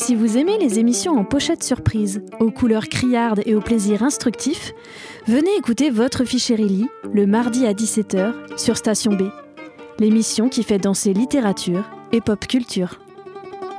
Si vous aimez les émissions en pochette surprise, aux couleurs criardes et au plaisir instructif, venez écouter Votre Fichérélie le mardi à 17h sur Station B. L'émission qui fait danser littérature et pop culture.